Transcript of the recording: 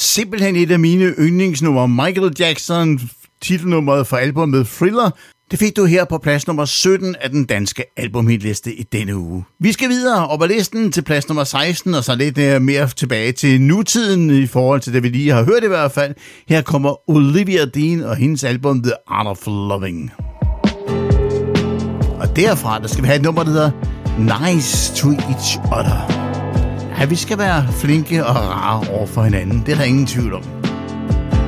simpelthen et af mine yndlingsnumre. Michael Jackson, titelnummeret for albumet Thriller. Det fik du her på plads nummer 17 af den danske albumhitliste i denne uge. Vi skal videre op ad listen til plads nummer 16, og så lidt mere tilbage til nutiden i forhold til det, vi lige har hørt i hvert fald. Her kommer Olivia Dean og hendes album The Art of Loving. Og derfra, der skal vi have et nummer, der hedder Nice to Each Other. Ja, vi skal være flinke og rare over for hinanden. Det er der ingen tvivl om.